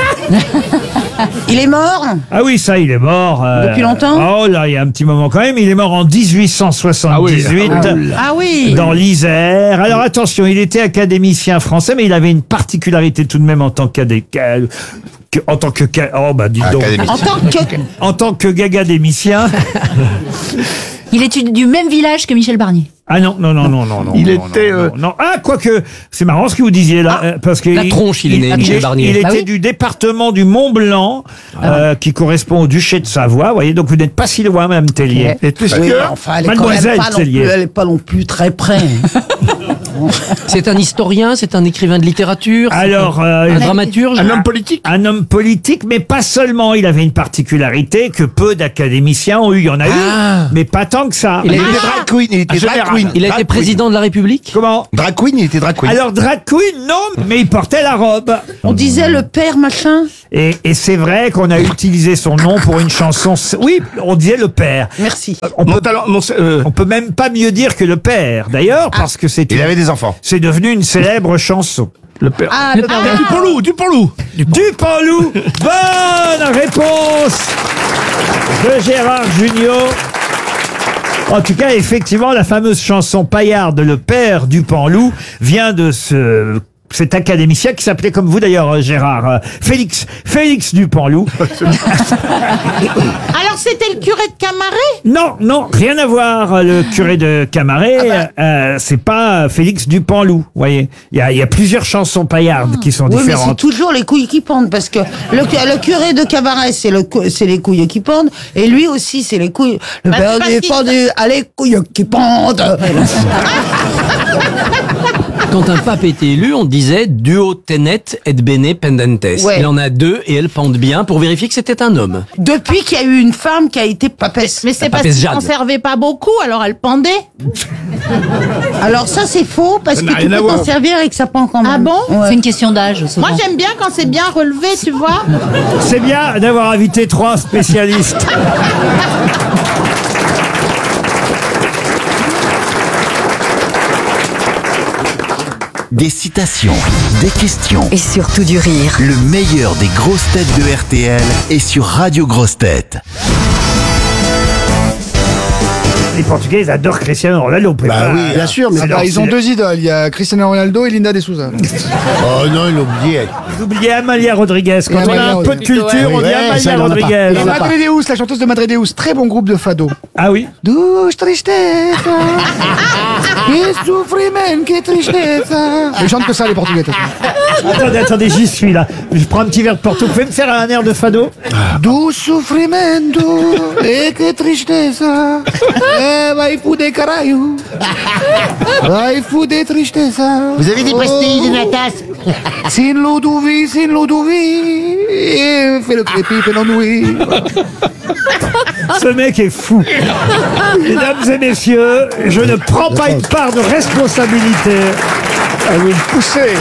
Il est mort. Ah oui, ça, il est mort. euh, Depuis longtemps Oh là, il y a un petit moment quand même. Il est mort en dix-huit cent soixante-dix-huit. Ah oui. Dans l'Isère. Alors attention, il était académicien français, mais il avait une particularité tout de même en tant qu'acadé- que- en tant que ca- oh bah dis donc. Académicien. En tant que... En tant que gagadémicien. Il est du même village que Michel Barnier. Ah non, non, non, non, non, non. Il non, était, non, euh, non, non. Ah, quoique, c'est marrant ce que vous disiez là, euh, parce que la tronche, il est né, Michel est- Barnier. Il Bah était oui. du département du Mont-Blanc, euh, qui correspond au duché de Savoie. Vous voyez, donc vous n'êtes pas si loin, Mme Tellier. Et est-ce Oui, que- mais enfin, elle est quand même Mademoiselle pas non plus, Tellier. elle est pas non plus très près. C'est un historien, c'est un écrivain de littérature, c'est Alors, un, euh, un il- dramaturge. Un homme politique? Un homme politique, mais pas seulement. Il avait une particularité que peu d'académiciens ont eu. Il y en a Ah. eu, mais pas tant que ça. Il Il a était été- drag queen, il était Ah, drag général. queen. Il a Drag été queen. président de la République. Comment? Drag queen, il était drag queen. Alors, drag queen, non, mais il portait la robe. On disait le père machin. Et, et c'est vrai qu'on a utilisé son nom pour une chanson. Oui, on disait le père. Merci. On Mon peut, talent, mon, euh, on peut même pas mieux dire que le père, d'ailleurs, parce que c'est il avait des enfants. c'est devenu une célèbre chanson. Le père. Ah, le père. Du Panlou, du Panlou. Dupanloup. Bonne réponse de Gérard Jugnot. En tout cas, effectivement, la fameuse chanson paillarde, le père Dupanloup, vient de ce cet académicien qui s'appelait comme vous d'ailleurs, Gérard, euh, Félix, Félix Dupanloup. Alors c'était le curé de Camaret? Non, non, rien à voir. Le curé de Camaret, euh, c'est pas Félix Dupanloup. Vous voyez, il y a, il y a plusieurs chansons paillardes qui sont Oui, mais c'est différentes. toujours les couilles qui pendent, parce que le, le curé de cabaret, c'est le, cou- c'est les couilles qui pendent, et lui aussi, c'est les couilles. Le Bah, père c'est parce du qu'il- pendu, ah, les couilles qui pendent. Quand un pape était élu, on disait duo tenet et bene pendentes. Ouais. Il en a deux et elles pendent bien pour vérifier que c'était un homme. Depuis qu'il y a eu une femme qui a été papesse. Mais c'est La parce papesse qu'il Jade. conservait pas beaucoup, alors elle pendait. Alors ça, c'est faux, parce Ça que n'a tu rien à peux voir. t'en servir et que ça pend quand même. Ah bon? Ouais. C'est une question d'âge, souvent. Moi j'aime bien quand c'est bien relevé, tu vois. C'est bien d'avoir invité trois spécialistes. Des citations, des questions, Et surtout du rire. le meilleur des grosses têtes de R T L est sur Radio Grosses Têtes. Les Portugais, ils adorent Cristiano Ronaldo. on peut Bah pas- oui, bien sûr, mais Alors, bah, ils ont c'est- deux idoles. Il y a Cristiano Ronaldo et Linda de Souza. Oh non, il a oublié. Vous oubliez Amalia Rodriguez. Quand Et on a Amalia un peu de Rodriguez. culture, on dit Ouais, Amalia ça, il en a pas. Rodriguez. Et Madre Deus, la chanteuse de Madre Deus, très bon groupe de fado. Ah oui. Douce tristeza, que sufriment, que tristeza. Ils chantent que ça, les Portugais. de toute façon. Attendez, attendez, j'y suis là. Je prends un petit verre de Porto. Vous pouvez me faire un air de fado? Do sofrimento, e que tristeza. Eh, vai fuder, caralho. Vai fuder, tristeza. Vous avez des pastilles, Oh. de la tasse? Sin Ludovic, sin Ludovic. Et fais le crépi, fais l'ennui. Ce mec est fou. Mesdames et messieurs, je ne prends pas une part de responsabilité. À vous le pousser.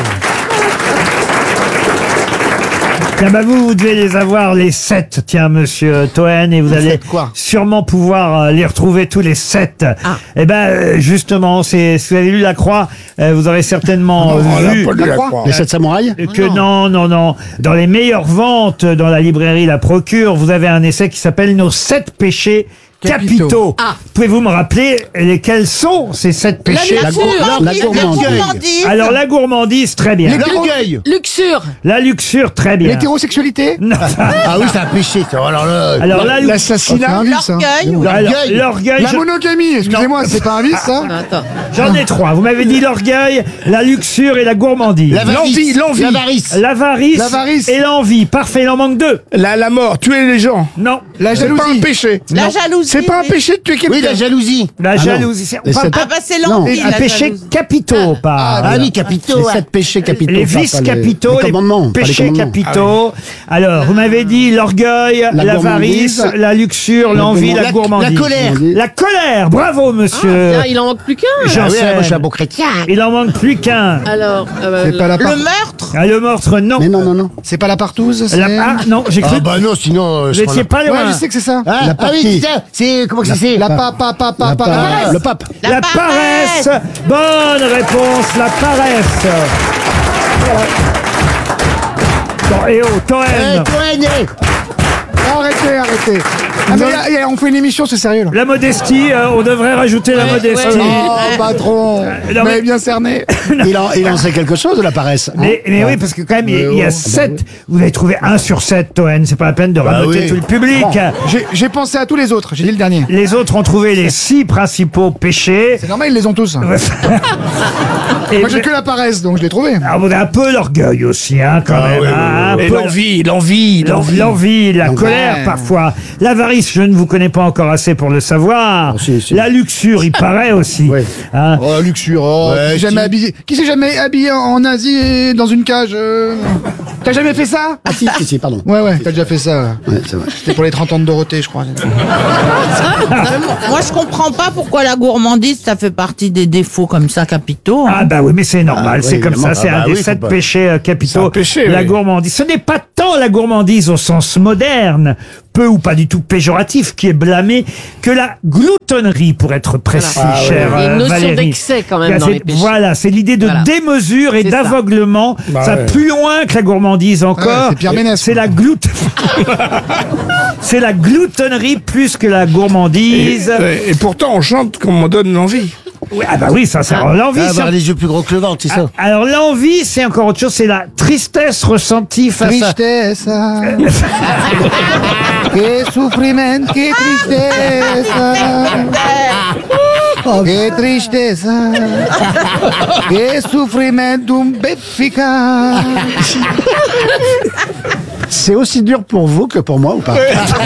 Tiens, bah vous, vous devez les avoir les sept, tiens, monsieur Toen, et vous allez sept quoi sûrement pouvoir euh, les retrouver tous les sept. Eh ben, euh, justement, c'est, si vous avez lu La Croix, euh, vous aurez certainement Non, on vu l'a pas lu, La Croix. Les sept samouraïs que non, non, non. Dans les meilleures ventes dans la librairie La Procure, vous avez un essai qui s'appelle Nos sept péchés capitaux. Capitaux. Ah. Pouvez-vous me rappeler lesquels sont ces sept péchés? La gourmandise, la gourmandise. gourmandise. Alors, la gourmandise, très bien. L'orgueil. Luxure. La luxure, très bien. L'hétérosexualité. Non. Ah oui, c'est un péché, ça. Alors là, Alors là, L'assassinat. Ah, L'orgueil. alors, l'orgueil, La je- monogamie, excusez-moi, c'est pas un vice, ça? j'en ai trois. Vous m'avez dit l'orgueil, la luxure et la gourmandise. l'avarice. L'envie, l'envie. L'avarice. L'avarice. L'avarice. Et l'envie. Parfait, il en manque deux. La, la mort, tuer les gens. Non. La C'est pas un jalousie. péché. La jalousie. C'est pas un oui. péché de tuer quelqu'un. Oui, la jalousie. La jalousie. c'est- on parle Ah pas bah c'est l'envie, un la péché jalousie. capitaux, pas. Ah oui, capitaux. ouais. péchés capitaux. Les vices capitaux, les, péchés capitaux. Alors, vous m'avez dit l'orgueil, La l'avarice, gourmandise. la luxure, l'envie, la, La- gourmandise. la colère. La colère, bravo monsieur. Ah, il en manque plus qu'un. Janssen. Ah oui, moi je suis un bon chrétien. Il en manque plus qu'un. Alors, euh, C'est pas la part- le meurtre. Ah, le meurtre, non. Mais non, non, non. C'est pas la partouze, c'est... La- ah, non, j'ai cru. Ah bah non, sinon... euh, Vous je n'étiez prends pas la- loin. Ouais, je sais que c'est ça. Ah, La ah oui, partie. c'est ça. C'est... Comment que c'est La pa, pa, pa, pa, pa, paresse. le pape. La, La paresse. paresse. Bonne réponse, la paresse. Bon, et oh, Toen. Eh, Toen, eh. Arrêtez, arrêtez. Ah, mais y a- y a- on fait une émission, c'est sérieux, là. La modestie, euh, on devrait rajouter la modestie. Oh, patron. non, Vous m'avez mais- bien cerné. Il en, il en sait quelque chose de la paresse. hein. Mais, mais oui, parce que quand même, il y a- il y a sept. Vous avez trouvé un sur sept, Toen. C'est pas la peine de Bah ramoter oui. tout le public. Bon, j'ai- J'ai pensé à tous les autres, j'ai dit le dernier. Les autres ont trouvé les six principaux péchés. C'est normal, ils les ont tous. hein. Et Moi, j'ai que la paresse, donc je l'ai trouvé. alors, vous avez un peu l'orgueil aussi, hein, quand même. hein, un Et peu l'envie, l'envie, l'envie, l'envie, la Donc, colère ouais. parfois. L'avarice, je ne vous connais pas encore assez pour le savoir. si, si. La luxure, il paraît aussi. Ouais. Hein. Oh, luxure, oh, Ouais, qui s'est si. jamais habillé. Qui s'est jamais habillé en Asie et dans une cage euh T'as jamais fait ça Ah si, si, si, pardon. Ouais, ouais, t'as déjà fait ça. Ouais, c'est vrai. C'était pour les trente ans de Dorothée, je crois. Moi, je comprends pas pourquoi la gourmandise, ça fait partie des défauts comme ça capitaux. hein. Ah bah oui, mais c'est normal, Ah, c'est oui, comme ça, évidemment. c'est Ah un bah des oui, faut sept pas- péchés euh, capitaux. C'est un péché, la oui. gourmandise. Ce n'est pas tant la gourmandise au sens moderne, peu ou pas du tout péjoratif, qui est blâmée, que la gloutonnerie, pour être précis, Ah, ouais. chère Il y a une euh, notion Valérie. d'excès, quand même, Là, dans c'est- les péchés. Voilà, c'est l'idée de Voilà. démesure et C'est ça. d'aveuglement. Bah ça ouais. plus loin que la gourmandise encore. Ouais, c'est Pierre Ménès, C'est quoi. la glout. C'est la gloutonnerie plus que la gourmandise. Et, et pourtant, on chante qu'on m'en donne l'envie. Oui, ah bah oui, ça, c'est l'envie. Ah, c'est- avoir les yeux plus gros que le ventre, c'est ça. Ah, alors l'envie, c'est encore autre chose, c'est la tristesse ressentie face à... Tristeza. Que sufrimiento, que tristeza. Que tristeza. Que sufrimiento béfica. C'est aussi dur pour vous que pour moi ou pas?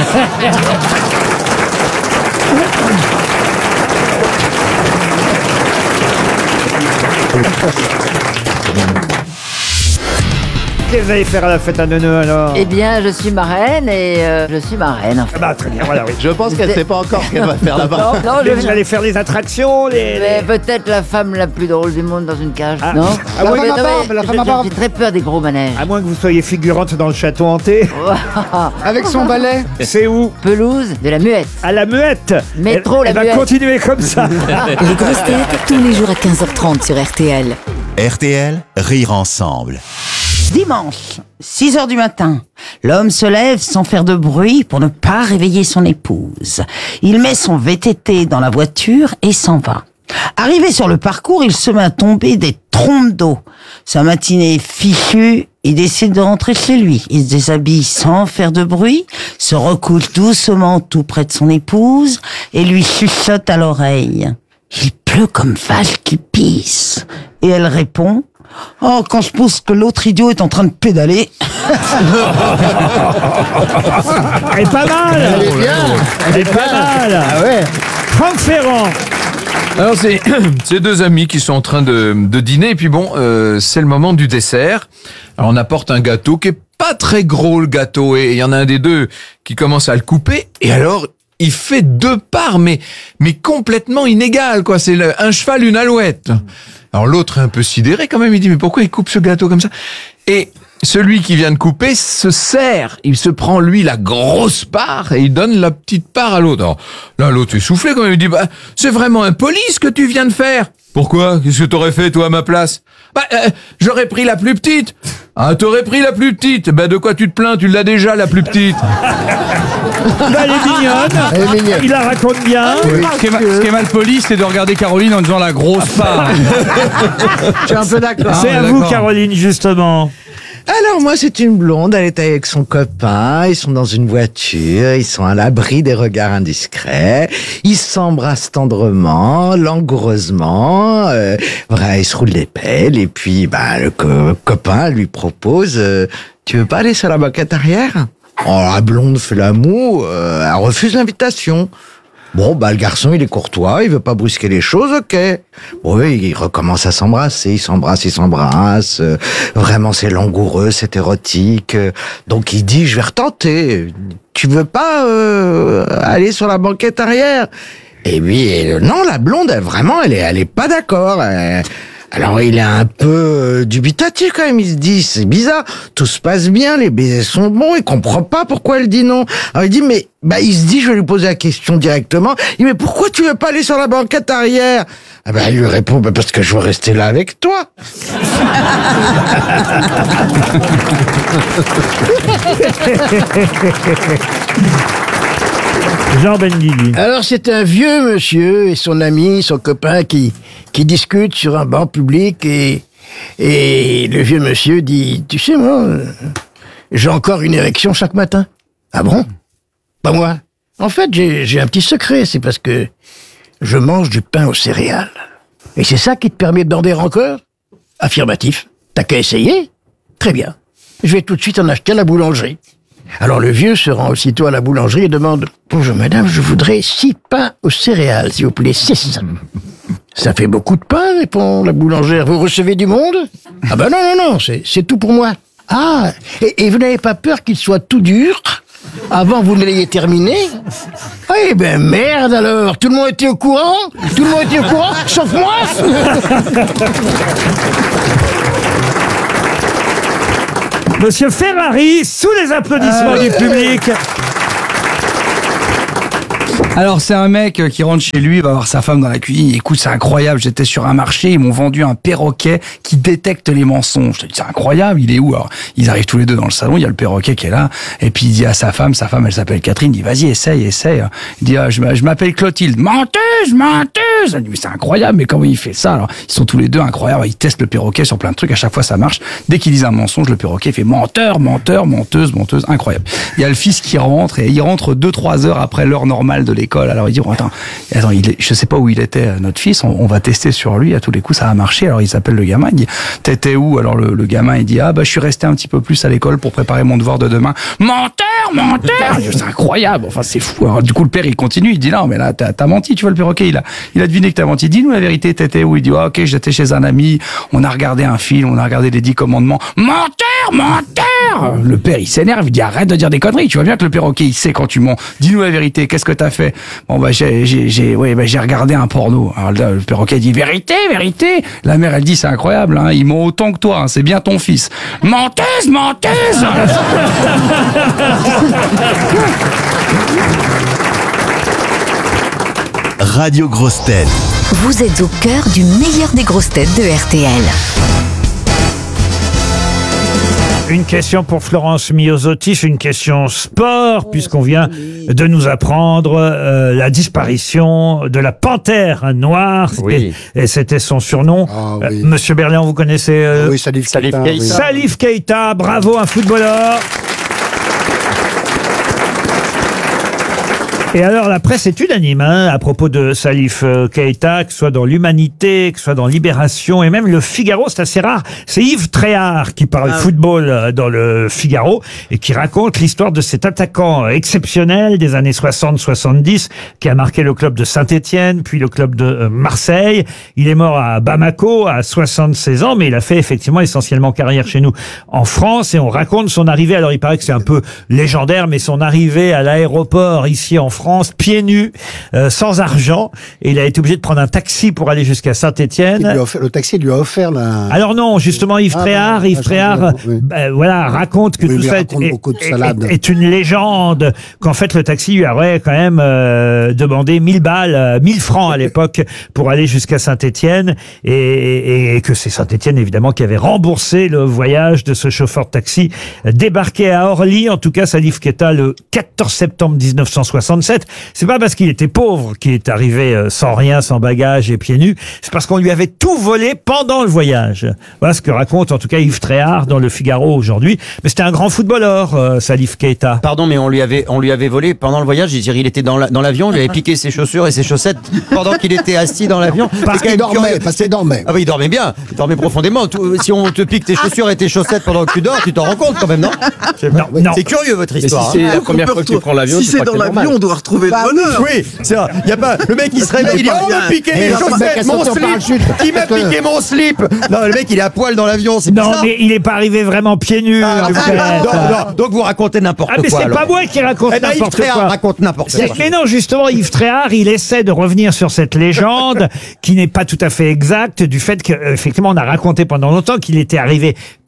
Qu'est-ce que vous allez faire à la fête à Neuneu alors? Eh bien, je suis marraine et euh, je suis marraine. en fait. Ah bah très bien, voilà, oui. Je pense qu'elle sait pas encore ce qu'elle va faire là-bas. Non, non, Mais je vous allez faire les attractions, les... Mais peut-être la femme la plus drôle du monde dans une cage, Ah. non Ah La oui, femme mais à non, barbe, mais la je- femme à je- barbe. J'ai très peur des gros manèges. À moins que vous soyez figurante dans le château hanté. Avec son balai. C'est où? Pelouse de la muette. À la muette. Métro, elle, la elle va muette. continuer comme ça. Les grosses têtes, tous les jours à quinze heures trente sur R T L. R T L, rire ensemble. Dimanche, six heures du matin, l'homme se lève sans faire de bruit pour ne pas réveiller son épouse. Il met son V T T dans la voiture et s'en va. Arrivé sur le parcours, il se met à tomber des trompes d'eau. Sa matinée est fichue, il décide de rentrer chez lui. Il se déshabille sans faire de bruit, se recoule doucement tout près de son épouse et lui chuchote à l'oreille. Il pleut comme vache qui pisse. Et elle répond: oh, quand je pense que l'autre idiot est en train de pédaler. Elle est pas mal. Elle est bien. Elle est pas mal. Ah ouais. Franck Ferrand. Alors c'est c'est deux amis qui sont en train de, de dîner et puis bon euh, c'est le moment du dessert. Alors on apporte un gâteau qui est pas très gros le gâteau et il y en a un des deux qui commence à le couper et alors il fait deux parts mais mais complètement inégales quoi. C'est le- un cheval une alouette. Alors l'autre est un peu sidéré quand même. Il dit mais pourquoi il coupe ce gâteau comme ça? Et celui qui vient de couper se sert. Il se prend, lui, la grosse part et il donne la petite part à l'autre. Alors, là, l'autre est soufflé quand même. Il dit, bah, c'est vraiment impoli ce que tu viens de faire. Pourquoi? Qu'est-ce que t'aurais fait, toi, à ma place? Bah, euh, j'aurais pris la plus petite. Ah, t'aurais pris la plus petite. Bah, de quoi tu te plains? Tu l'as déjà, la plus petite. Bah, elle est mignonne. Elle est mignonne. Il la raconte bien. Ce qui, est, ma- ce qui est mal poli, c'est de regarder Caroline en disant la grosse part. Je suis un peu d'accord. C'est Ah, à ouais, vous, d'accord. Caroline, justement. Alors moi c'est une blonde, elle est avec son copain, ils sont dans une voiture, ils sont à l'abri des regards indiscrets, ils s'embrassent tendrement, langoureusement, euh, voilà, ils se roulent des pelles et puis bah le co- copain lui propose euh, tu veux pas aller sur la banquette arrière? Oh la blonde fait la moue, euh, elle refuse l'invitation. Bon, bah, le garçon, il est courtois, il veut pas brusquer les choses, ok. Bon, oui, ils recommencent à s'embrasser, ils s'embrassent, ils s'embrassent. euh, vraiment, c'est langoureux, c'est érotique. euh, donc, il dit, je vais retenter. Tu veux pas euh, aller sur la banquette arrière? Et oui, et, non, la blonde, elle, vraiment, elle est, elle est pas d'accord. elle- Alors il est un peu euh, dubitatif quand même, il se dit c'est bizarre, tout se passe bien, les baisers sont bons, il comprend pas pourquoi elle dit non. Alors il dit mais bah il se dit je vais lui poser la question directement, il dit mais pourquoi tu veux pas aller sur la banquette arrière? Ah bah il lui répond bah parce que je veux rester là avec toi. Jean Benguigui. Alors c'est un vieux monsieur et son ami, son copain qui, qui discutent sur un banc public et, et le vieux monsieur dit, tu sais moi, euh, j'ai encore une érection chaque matin. Ah bon? Pas moi. En fait j'ai, j'ai un petit secret, c'est parce que je mange du pain aux céréales. Et c'est ça qui te permet de bander encore? Affirmatif. T'as qu'à essayer? Très bien. Je vais tout de suite en acheter à la boulangerie. Alors le vieux se rend aussitôt à la boulangerie et demande « Bonjour madame, je voudrais six pains aux céréales, s'il vous plaît, six. » « Ça fait beaucoup de pain, répond la boulangère. Vous recevez du monde? Ah ben non, non, non, c'est, c'est tout pour moi. Ah, et, et vous n'avez pas peur qu'il soit tout dur avant que vous ne l'ayez terminé? Eh ben merde alors, tout le monde était au courant? Tout le monde était au courant, sauf moi. Monsieur Ferrari, sous les applaudissements Ah, du public. Alors c'est un mec qui rentre chez lui, il va voir sa femme dans la cuisine, écoute c'est incroyable, j'étais sur un marché, ils m'ont vendu un perroquet qui détecte les mensonges. Je te dis c'est incroyable, il est où? Alors ils arrivent tous les deux dans le salon, il y a le perroquet qui est là, et puis il dit à sa femme, sa femme elle s'appelle Catherine, il dit vas-y essaye, essaye. Il dit ah, je m'a- je m'appelle Clotilde, menteuse, menteuse. Elle dit mais c'est incroyable, mais comment il fait ça? Alors ils sont tous les deux incroyables, ils testent le perroquet sur plein de trucs, à chaque fois ça marche. Dès qu'ils disent un mensonge, le perroquet fait menteur, menteur, menteuse, menteuse, incroyable. Il y a le fils qui rentre et il rentre deux trois heures après l'heure normale de l'école. Alors il dit bon, attends, attends, il est, je sais pas où il était notre fils, on, on va tester sur lui, à tous les coups ça a marché. Alors il s'appelle le gamin, il dit t'étais où? Alors le, le gamin il dit ah bah je suis resté un petit peu plus à l'école pour préparer mon devoir de demain. Menteur, menteur. C'est incroyable, enfin c'est fou. Alors du coup le père il continue, il dit non mais là t'as, t'as menti, tu vois le perroquet il a il a deviné que t'as menti. Dis-nous la vérité, t'étais où? Il dit ah, ok j'étais chez un ami, on a regardé un film, on a regardé les dix commandements. Menteur, menteur. Le père il s'énerve, il dit arrête de dire des conneries, tu vois bien que le perroquet il sait quand tu mens. Dis-nous la vérité, qu'est-ce que t'as fait? Bon bah j'ai j'ai j'ai ouais bah j'ai regardé un porno. Alors le, le perroquet dit vérité, vérité. La mère elle dit c'est incroyable, hein, ils ment autant que toi, hein, c'est bien ton fils. Menteuse, menteuse. Radio Grosse Tête. Vous êtes au cœur du meilleur des grosses têtes de R T L. Une question pour Florence Miosotis, une question sport, puisqu'on vient de nous apprendre euh, la disparition de la panthère noire. C'était- Oui. Et c'était son surnom. Ah, oui. Euh, Monsieur Berlian, vous connaissez euh, Oui, Salif Keita, oui. Salif Keita, bravo, un footballeur. Et alors, la presse est unanime hein, à propos de Salif euh, Keita, que ce soit dans l'Humanité, que ce soit dans Libération, et même le Figaro, c'est assez rare. C'est Yves Tréhard qui parle Ah. football euh, dans le Figaro et qui raconte l'histoire de cet attaquant exceptionnel des années soixante soixante-dix qui a marqué le club de Saint-Étienne, puis le club de euh, Marseille. Il est mort à Bamako à soixante-seize ans, mais il a fait effectivement essentiellement carrière chez nous en France et on raconte son arrivée. Alors, il paraît que c'est un peu légendaire, mais son arrivée à l'aéroport ici en France, pieds nus, euh, sans argent, et il a été obligé de prendre un taxi pour aller jusqu'à Saint-Étienne. Il lui a offert- le taxi lui a offert la... Alors non, justement, Yves Ah, Tréhard, bah, Yves ah, Tréhard, oui. bah, voilà, raconte que Oui, tout mais il ça raconte est, beaucoup de est- salades. est- est une légende, qu'en fait le taxi lui aurait quand même euh, demandé mille balles, euh, mille francs à l'époque pour aller jusqu'à Saint-Étienne, et, et- et que c'est Saint-Étienne évidemment qui avait remboursé le voyage de ce chauffeur de taxi euh, débarqué à Orly, en tout cas Salif Keita, le quatorze septembre mille neuf cent soixante-sept. C'est pas parce qu'il était pauvre qu'il est arrivé euh, sans rien, sans bagage et pieds nus, c'est parce qu'on lui avait tout volé pendant le voyage. Voilà ce que raconte en tout cas Yves Tréhard dans le Figaro aujourd'hui. Mais c'était un grand footballeur, euh, Salif Keita. Pardon, mais on lui avait, on lui avait volé pendant le voyage. Je veux dire, il était dans la- dans l'avion, on lui avait piqué ses chaussures et ses chaussettes pendant qu'il était assis dans l'avion. Parce C'est quand qu'il même dormait, curieux. parce qu'il dormait. Ah oui, il dormait bien. Il dormait profondément. Tout- si on te pique tes chaussures et tes chaussettes pendant que tu dors, tu t'en rends compte quand même, non? C'est- non. C'est curieux votre Mais si histoire. c'est hein. la première fois que tu prends l'avion, Si tu c'est crois dans que c'est l'avion, normal. on doit retrouver Bah le bonheur. Oui, c'est ça. Il y a pas le mec il se réveille, il dit on m'a piqué Et mes il va pas chaussettes, qu'à mon sauter en slip. parachute. Qui m'a Parce que- piqué mon slip? Non, le mec il est à poil dans l'avion, c'est Non, bizarre. mais il n'est pas arrivé vraiment pieds nus. Ah, en ah, fait. non, non, donc vous racontez n'importe Ah, mais quoi. c'est alors. pas moi qui raconte Eh ben, Yves n'importe Tréhard quoi. raconte n'importe C'est- quoi. Mais non, justement, Yves Tréhard, il essaie de revenir sur cette légende qui n'est pas tout à fait exacte du fait qu'effectivement, on a raconté pendant longtemps qu'il était arrivé pieds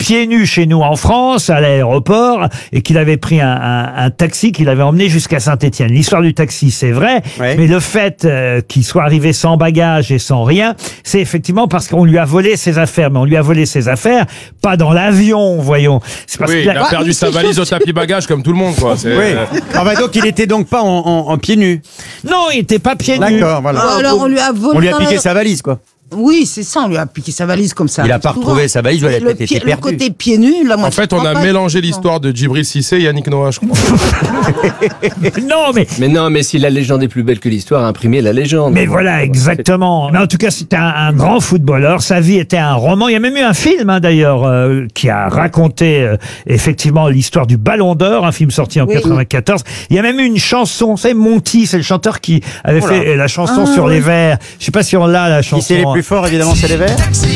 pieds nus chez nous en France, à l'aéroport, et qu'il avait pris un, un, un taxi qu'il avait emmené jusqu'à Saint-Étienne. L'histoire du taxi, c'est vrai, Ouais. mais le fait euh, qu'il soit arrivé sans bagage et sans rien, c'est effectivement parce qu'on lui a volé ses affaires. Mais on lui a volé ses affaires, pas dans l'avion, voyons. C'est parce Oui, qu'il il a perdu sa valise au tapis bagage comme tout le monde, quoi. C'est- Oui. Ah bah donc il était donc pas en, en, en pieds nus. Non, il était pas pieds nus. D'accord, voilà. Ou alors on lui a volé On lui a dans piqué la- sa valise, quoi. Oui, c'est ça, on lui a piqué sa valise comme ça. Il a pas Souvent. retrouvé sa valise, ou elle a le, peut-être pied- été le perdue. côté pieds nus, là, moi, En fait, je on crois a pas, mélangé effectivement. l'histoire de Djibril Cissé et Yannick Noah, je crois. Non, mais Mais non, mais si la légende est plus belle que l'histoire, imprimez la légende. Mais voilà, exactement. Mais en tout cas, c'était un, un grand footballeur. Sa vie était un roman. Il y a même eu un film, hein, d'ailleurs, euh, qui a raconté euh, effectivement l'histoire du Ballon d'Or, un film sorti en Oui. quatre-vingt-quatorze. Il y a même eu une chanson. C'est Monty, c'est le chanteur qui avait Oh là. fait euh, la chanson Ah, sur oui. les vers. Je sais pas si on l'a, la chanson. Qui c'est les plus forts, évidemment, c'est les Verts.